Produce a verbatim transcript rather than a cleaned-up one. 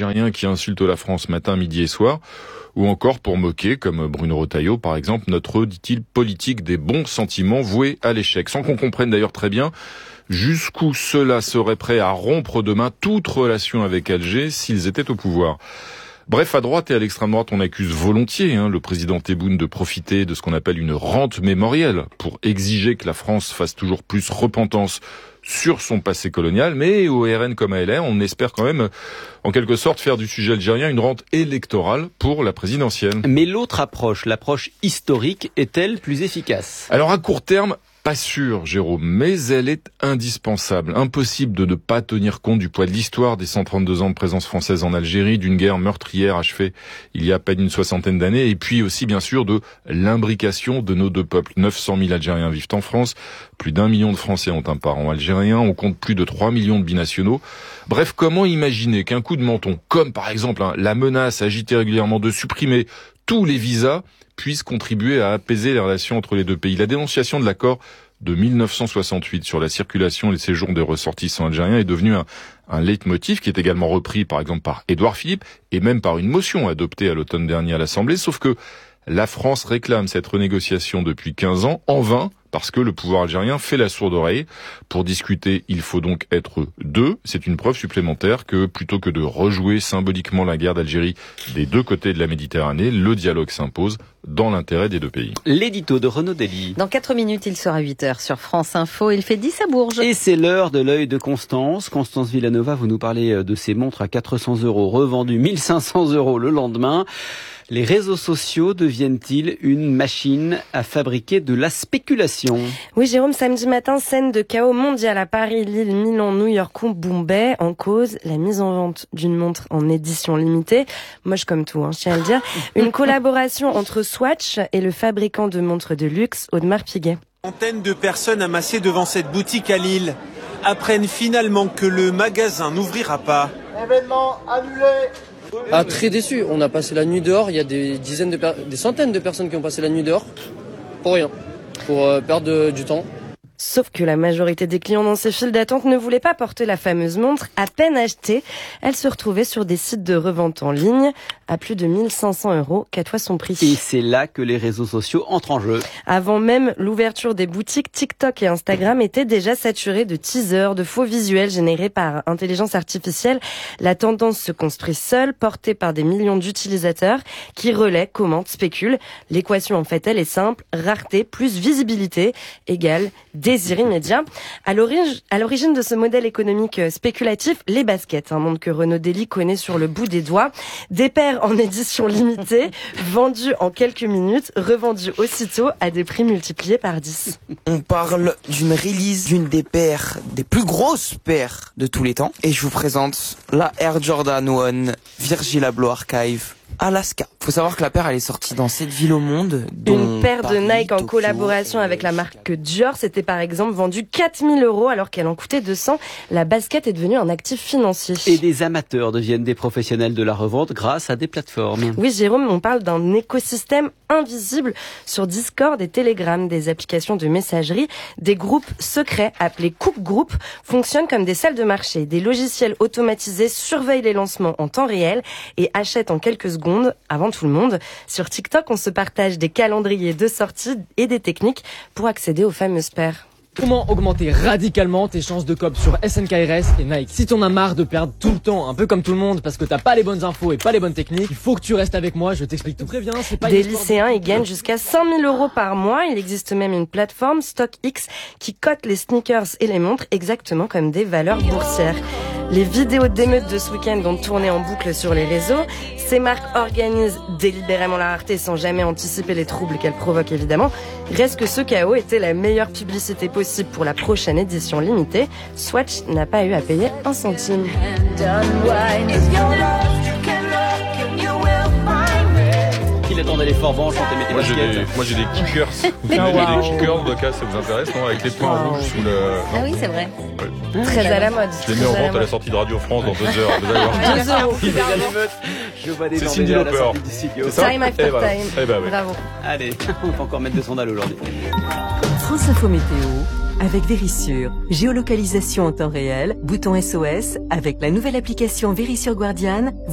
algériens qui insultent la France matin, midi et soir, ou encore pour moquer, comme Bruno Retailleau par exemple, notre, dit-il, politique des bons sentiments voués à l'échec, sans qu'on comprenne d'ailleurs très bien jusqu'où ceux-là seraient prêts à rompre demain toute relation avec Alger s'ils étaient au pouvoir. Bref, à droite et à l'extrême droite, on accuse volontiers hein, le président Tebboune de profiter de ce qu'on appelle une rente mémorielle pour exiger que la France fasse toujours plus repentance sur son passé colonial, mais au R N comme à L R, on espère quand même, en quelque sorte, faire du sujet algérien une rente électorale pour la présidentielle. Mais l'autre approche, l'approche historique, est-elle plus efficace ? Alors à court terme, pas sûr, Jérôme, mais elle est indispensable. Impossible de ne pas tenir compte du poids de l'histoire des cent trente-deux ans de présence française en Algérie, d'une guerre meurtrière achevée il y a à peine une soixantaine d'années, et puis aussi bien sûr de l'imbrication de nos deux peuples. neuf cent mille Algériens vivent en France, plus d'un million de Français ont un parent algérien, on compte plus de trois millions de binationaux. Bref, comment imaginer qu'un coup de menton, comme par exemple hein, la menace agitée régulièrement de supprimer tous les visas, puisse contribuer à apaiser les relations entre les deux pays. La dénonciation de l'accord de mille neuf cent soixante-huit sur la circulation et le séjour des ressortissants algériens est devenu un, un leitmotiv qui est également repris par exemple par Édouard Philippe et même par une motion adoptée à l'automne dernier à l'Assemblée, sauf que la France réclame cette renégociation depuis quinze ans, en vain, parce que le pouvoir algérien fait la sourde oreille. Pour discuter, il faut donc être deux. C'est une preuve supplémentaire que, plutôt que de rejouer symboliquement la guerre d'Algérie des deux côtés de la Méditerranée, le dialogue s'impose dans l'intérêt des deux pays. L'édito de Renaud Dely. Dans quatre minutes, il sera huit heures sur France Info. Il fait dix à Bourges. Et c'est l'heure de l'œil de Constance. Constance Villanova, vous nous parlez de ces montres à quatre cents euros, revendues mille cinq cents euros le lendemain. Les réseaux sociaux deviennent-ils une machine à fabriquer de la spéculation ? Oui, Jérôme, samedi matin, scène de chaos mondial à Paris, Lille, Milan, New York ou Bombay. En cause, la mise en vente d'une montre en édition limitée. Moche comme tout, hein, je tiens à le dire. Une collaboration entre Swatch et le fabricant de montres de luxe, Audemars Piguet. Centaines de personnes amassées devant cette boutique à Lille apprennent finalement que le magasin n'ouvrira pas. Événement annulé. Ah, très déçu. On a passé la nuit dehors. Il y a des dizaines de per- des centaines de personnes qui ont passé la nuit dehors pour rien, pour euh, perdre de, du temps. Sauf que la majorité des clients dans ces files d'attente ne voulaient pas porter la fameuse montre. À peine achetée, elle se retrouvait sur des sites de revente en ligne à plus de mille cinq cents euros, quatre fois son prix. Et c'est là que les réseaux sociaux entrent en jeu. Avant même l'ouverture des boutiques, TikTok et Instagram étaient déjà saturés de teasers, de faux visuels générés par intelligence artificielle. La tendance se construit seule, portée par des millions d'utilisateurs qui relaient, commentent, spéculent. L'équation, en fait, elle est simple. Rareté plus visibilité égale désir immédiat. À l'origine, à l'origine de ce modèle économique spéculatif, les baskets, un monde que Renaud Dely connaît sur le bout des doigts. Des paires en édition limitée, vendues en quelques minutes, revendues aussitôt à des prix multipliés par dix. On parle d'une release d'une des paires, des plus grosses paires de tous les temps. Et je vous présente la Air Jordan un Virgil Abloh Archive Alaska. Faut savoir que la paire, elle est sortie dans sept villes au monde. Une paire Paris, de Nike en Tokyo, collaboration avec la marque Dior, c'était par exemple vendu quatre mille euros alors qu'elle en coûtait deux cents. La basket est devenue un actif financier. Et des amateurs deviennent des professionnels de la revente grâce à des plateformes. Oui, Jérôme, on parle d'un écosystème invisible sur Discord et Telegram, des applications de messagerie, des groupes secrets appelés cook group fonctionnent comme des salles de marché. Des logiciels automatisés surveillent les lancements en temps réel et achètent en quelques secondes avant tout le monde. Sur TikTok, on se partage des calendriers de sortie et des techniques pour accéder aux fameuses paires. Comment augmenter radicalement tes chances de cob sur S N K R S et Nike? Si t'en as marre de perdre tout le temps, un peu comme tout le monde, parce que t'as pas les bonnes infos et pas les bonnes techniques, il faut que tu restes avec moi, je t'explique tout. Préviens, c'est pas Des lycéens, ils gagnent jusqu'à cinq mille euros par mois. Il existe même une plateforme, StockX, qui cote les sneakers et les montres exactement comme des valeurs boursières. Les vidéos d'émeutes de ce week-end vont tourner en boucle sur les réseaux. Ces marques organisent délibérément la rareté sans jamais anticiper les troubles qu'elles provoquent évidemment. Reste que ce chaos était la meilleure publicité possible pour la prochaine édition limitée. Swatch n'a pas eu à payer un centime. Qu'il attendait l'effort, bon, chantez, mettez Moi les j'ai baskets. des, moi j'ai des kickers. Vous avez des kickers, Doka, ça vous intéresse, non? Avec les points rouges sous le... Ah oui, c'est vrai. Ouais. Très à la mode. Je les mets en vente à la sortie de Radio France dans deux heures. Vous allez voir. deux euros. Il y a l'émeute. Je vois des C'est gens Cindy déjà à la Lauper. sortie du studio. C'est ça? Time after Eh ben, time. eh ben oui. Bravo. Allez, on va encore mettre deux cents balles aujourd'hui. France Info Météo avec Vérissure. Géolocalisation en temps réel, bouton S O S avec la nouvelle application Vérissure Guardian.